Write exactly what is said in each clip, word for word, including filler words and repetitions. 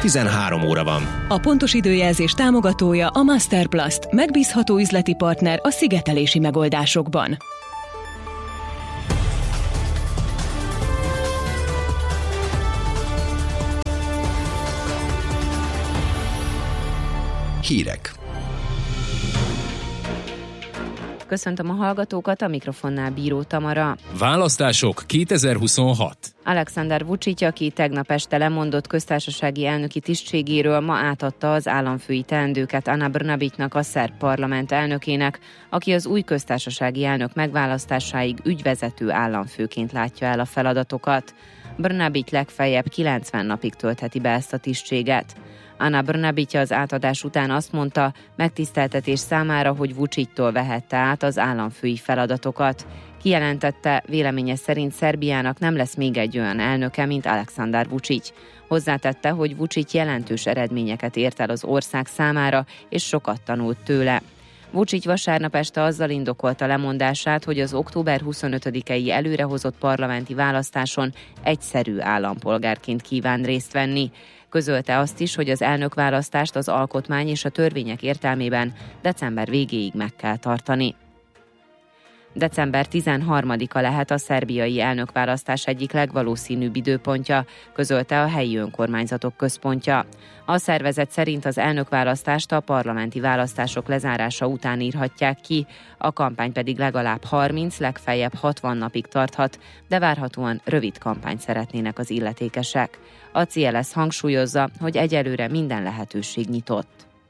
tizenhárom óra van. A pontos időjelzés támogatója a Masterplast, megbízható üzleti partner a szigetelési megoldásokban. Hírek. Köszöntöm a hallgatókat, a mikrofonnál Bíró Tamara. Választások kétezer-huszonhat. Alexander Vučić, aki tegnap este lemondott köztársasági elnöki tisztségéről, ma átadta az államfői teendőket Ana Brnabićnak, a szerb parlament elnökének, aki az új köztársasági elnök megválasztásáig ügyvezető államfőként látja el a feladatokat. Brnabić legfeljebb kilencven napig töltheti be ezt a tisztséget. Ana Brnabić az átadás után azt mondta, megtiszteltetés számára, hogy Vučićtól vehette át az államfői feladatokat. Kijelentette, véleménye szerint Szerbiának nem lesz még egy olyan elnöke, mint Alexander Vučić. Hozzátette, hogy Vučić jelentős eredményeket ért el az ország számára, és sokat tanult tőle. Vučić vasárnap este azzal indokolta lemondását, hogy az október huszonötödikei előrehozott parlamenti választáson egyszerű állampolgárként kíván részt venni. Közölte azt is, hogy az elnökválasztást az alkotmány és a törvények értelmében december végéig meg kell tartani. december tizenharmadika lehet a szerbiai elnökválasztás egyik legvalószínűbb időpontja, közölte a helyi önkormányzatok központja. A szervezet szerint az elnökválasztást a parlamenti választások lezárása után írhatják ki, a kampány pedig legalább harminc, legfeljebb hatvan napig tarthat, de várhatóan rövid kampányt szeretnének az illetékesek. A cé el es hangsúlyozza, hogy egyelőre minden lehetőség nyitott.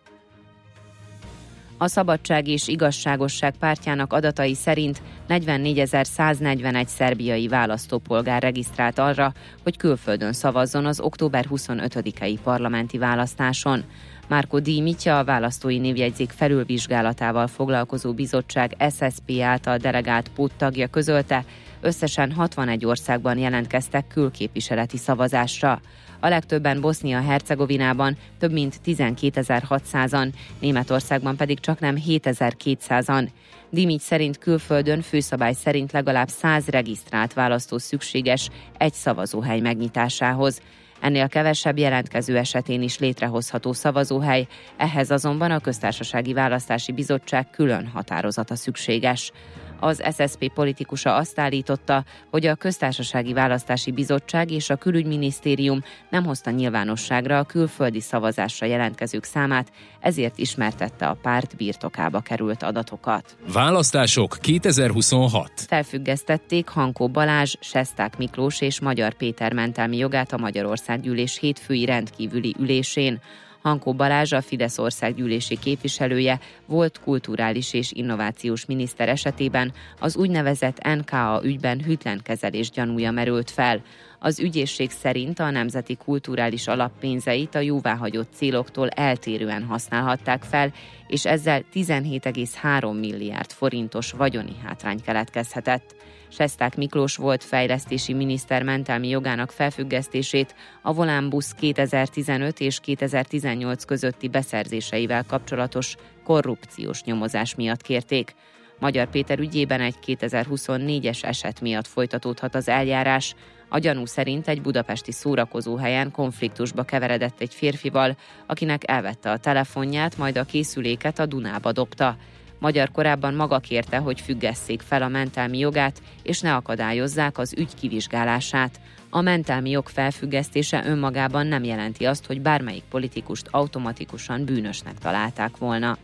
A Szabadság és Igazságosság pártjának adatai szerint negyvennégyezer-száznegyvenegy szerbiai választópolgár regisztrált arra, hogy külföldön szavazzon az október huszonötödikei parlamenti választáson. Marko Dimića, a választói névjegyzék felülvizsgálatával foglalkozó bizottság es es pé által delegált póttagja közölte, összesen hatvanegy országban jelentkeztek külképviseleti szavazásra. A legtöbben Bosznia-Hercegovinában, több mint tizenkétezer-hatszázan, Németországban pedig csaknem hétezer-kétszázan. Dimić szerint külföldön főszabály szerint legalább száz regisztrált választó szükséges egy szavazóhely megnyitásához. Ennél kevesebb jelentkező esetén is létrehozható szavazóhely, ehhez azonban a Köztársasági Választási Bizottság külön határozata szükséges. Az es es pé politikusa azt állította, hogy a Köztársasági Választási Bizottság és a Külügyminisztérium nem hozta nyilvánosságra a külföldi szavazásra jelentkezők számát, ezért ismertette a párt birtokába került adatokat. Választások kétezer-huszonhat. Felfüggesztették Hankó Balázs, Sesták Miklós és Magyar Péter mentelmi jogát a Magyarországgyűlés hétfői rendkívüli ülésén. Hankó Balázs, a Fidesz országgyűlési képviselője, volt kulturális és innovációs miniszter esetében az úgynevezett en ká á ügyben hűtlen kezelés gyanúja merült fel. Az ügyészség szerint a Nemzeti Kulturális Alap pénzeit a jóváhagyott céloktól eltérően használhatták fel, és ezzel tizenhét egész három milliárd forintos vagyoni hátrány keletkezhetett. Sesták Miklós volt fejlesztési miniszter mentelmi jogának felfüggesztését a Volánbusz kétezer-tizenöt és kétezer-tizennyolc közötti beszerzéseivel kapcsolatos korrupciós nyomozás miatt kérték. Magyar Péter ügyében egy kétezer-huszonnégyes eset miatt folytatódhat az eljárás. A gyanú szerint egy budapesti szórakozóhelyen konfliktusba keveredett egy férfival, akinek elvette a telefonját, majd a készüléket a Dunába dobta. Magyar korábban maga kérte, hogy függesszék fel a mentelmi jogát, és ne akadályozzák az ügy kivizsgálását. A mentelmi jog felfüggesztése önmagában nem jelenti azt, hogy bármelyik politikust automatikusan bűnösnek találták volna.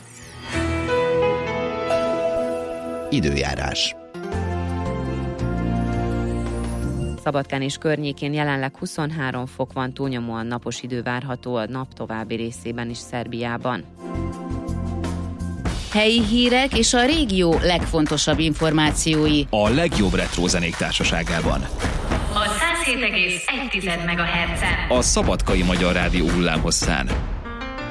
Időjárás. Szabadkán és környékén jelenleg huszonhárom fok van, túlnyomóan napos idő várható a nap további részében is Szerbiában. Helyi hírek és a régió legfontosabb információi a legjobb retro zenék társaságában. A száz hét egész egy MHz-en. A Szabadkai Magyar Rádió hullámhosszán.